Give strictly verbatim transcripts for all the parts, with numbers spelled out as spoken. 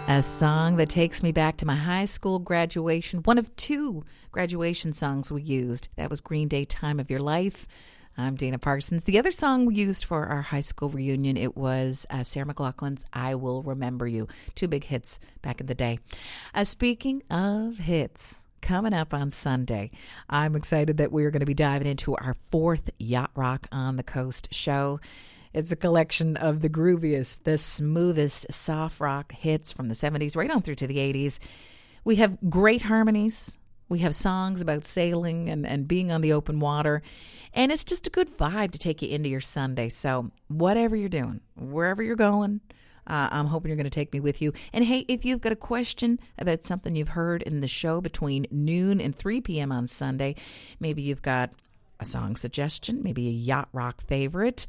A song that takes me back to my high school graduation. One of two graduation songs we used. That was Green Day, Time of Your Life. I'm Dana Parsons. The other song we used for our high school reunion, it was uh, Sarah McLachlan's I Will Remember You. Two big hits back in the day. Uh, speaking of hits, coming up on Sunday, I'm excited that we're going to be diving into our fourth Yacht Rock on the Coast show. It's a collection of the grooviest, the smoothest soft rock hits from the seventies right on through to the eighties. We have great harmonies. We have songs about sailing and, and being on the open water. And it's just a good vibe to take you into your Sunday. So whatever you're doing, wherever you're going, uh, I'm hoping you're going to take me with you. And hey, if you've got a question about something you've heard in the show between noon and three p.m. on Sunday, maybe you've got a song suggestion, maybe a Yacht Rock favorite,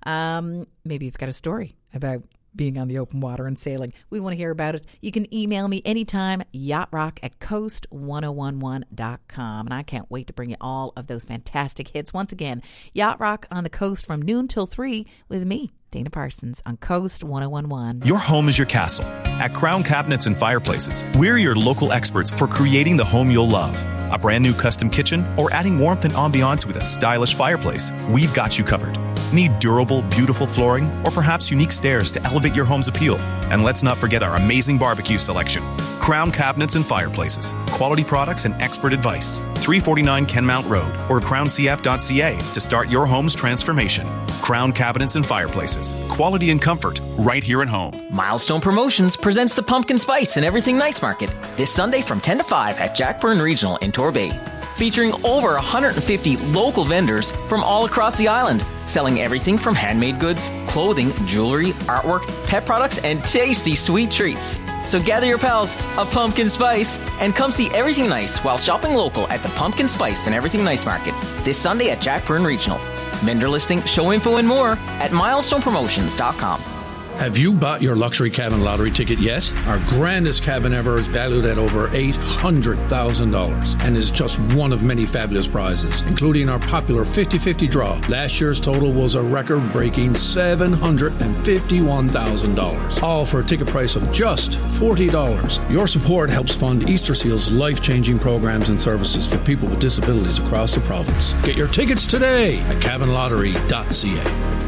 um, maybe you've got a story about being on the open water and sailing. We want to hear about it. You can email me anytime, yachtrock at coast ten eleven dot com. And I can't wait to bring you all of those fantastic hits. Once again, Yacht Rock on the Coast from noon till three with me, Dana Parsons, on Coast ten eleven. Your home is your castle. At Crown Cabinets and Fireplaces, we're your local experts for creating the home you'll love. A brand new custom kitchen or adding warmth and ambiance with a stylish fireplace, we've got you covered. Need durable, beautiful flooring or perhaps unique stairs to elevate your home's appeal? And let's not forget our amazing barbecue selection. Crown Cabinets and Fireplaces. Quality products and expert advice. three forty-nine Kenmount Road or crown c f dot c a to start your home's transformation. Crown Cabinets and Fireplaces. Quality and comfort right here at home. Milestone Promotions presents the Pumpkin Spice and Everything Nights Market this Sunday from ten to five at Jackburn Regional in Torbay. Featuring over one hundred fifty local vendors from all across the island, selling everything from handmade goods, clothing, jewelry, artwork, pet products, and tasty sweet treats. So gather your pals, a pumpkin spice, and come see everything nice while shopping local at the Pumpkin Spice and Everything Nice Market this Sunday at Jackburn Regional. Vendor listing, show info, and more at milestone promotions dot com. Have you bought your luxury cabin lottery ticket yet? Our grandest cabin ever is valued at over eight hundred thousand dollars and is just one of many fabulous prizes, including our popular fifty-fifty draw. Last year's total was a record-breaking seven hundred fifty-one thousand dollars, all for a ticket price of just forty dollars. Your support helps fund Easter Seal's life-changing programs and services for people with disabilities across the province. Get your tickets today at cabin lottery dot c a.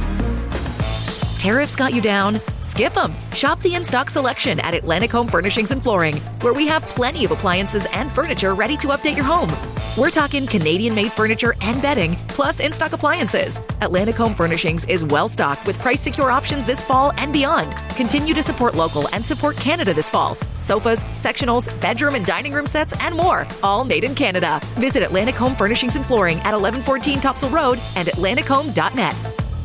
Tariffs got you down? Skip them. Shop the in-stock selection at Atlantic Home Furnishings and Flooring, where we have plenty of appliances and furniture ready to update your home. We're talking Canadian-made furniture and bedding, plus in-stock appliances. Atlantic Home Furnishings is well-stocked with price-secure options this fall and beyond. Continue to support local and support Canada this fall. Sofas, sectionals, bedroom and dining room sets, and more. All made in Canada. Visit Atlantic Home Furnishings and Flooring at eleven fourteen Topsail Road and atlantic home dot net.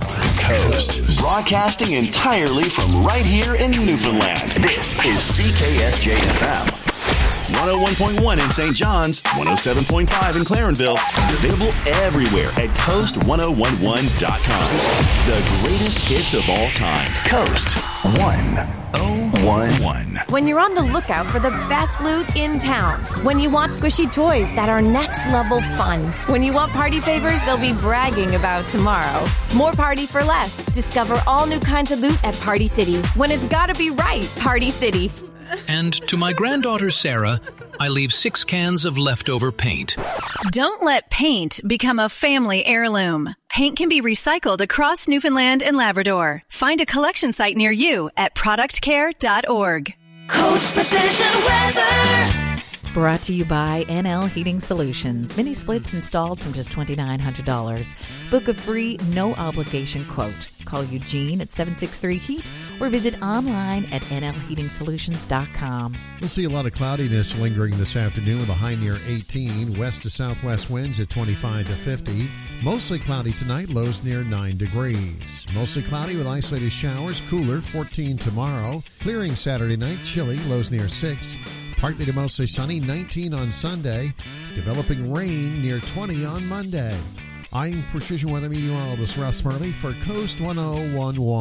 Coast, broadcasting entirely from right here in Newfoundland. This is C K S J F M. one oh one point one in Saint John's, one oh seven point five in Clarenville, and available everywhere at coast ten eleven dot com. The greatest hits of all time. Coast ten eleven. When you're on the lookout for the best loot in town. When you want squishy toys that are next level fun. When you want party favors they'll be bragging about tomorrow. More party for less. Discover all new kinds of loot at Party City. When it's gotta be right, Party City. And to my granddaughter Sarah, I leave six cans of leftover paint. Don't let paint become a family heirloom. Paint can be recycled across Newfoundland and Labrador. Find a collection site near you at product care dot org. Coast Precision Weather. Brought to you by N L Heating Solutions. Mini splits installed from just two thousand nine hundred dollars. Book a free, no-obligation quote. Call Eugene at seven six three heat or visit online at n l heating solutions dot com. We'll see a lot of cloudiness lingering this afternoon with a high near eighteen. West to southwest winds at twenty-five to fifty. Mostly cloudy tonight, lows near nine degrees. Mostly cloudy with isolated showers, cooler, fourteen tomorrow. Clearing Saturday night, chilly, lows near six. Partly to mostly sunny, nineteen on Sunday. Developing rain near twenty on Monday. I'm Precision Weather Meteorologist Russ Murley for Coast ten eleven.